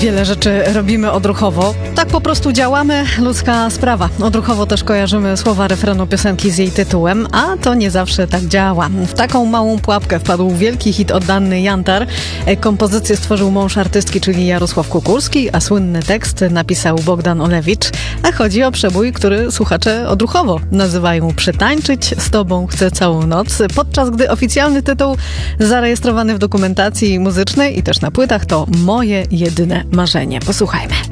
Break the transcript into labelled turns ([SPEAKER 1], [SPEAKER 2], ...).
[SPEAKER 1] Wiele rzeczy robimy odruchowo. Tak po prostu działamy, ludzka sprawa. Odruchowo też kojarzymy słowa refrenu piosenki z jej tytułem, a to nie zawsze tak działa. W taką małą pułapkę wpadł wielki hit oddany Jantar. Kompozycję stworzył mąż artystki, czyli Jarosław Kukulski, a słynny tekst napisał Bogdan Olewicz. A chodzi o przebój, który słuchacze odruchowo nazywają Przytańczyć z tobą chcę całą noc, podczas gdy oficjalny tytuł zarejestrowany w dokumentacji muzycznej i też na płytach to Moje jedyne marzenie. Posłuchajmy.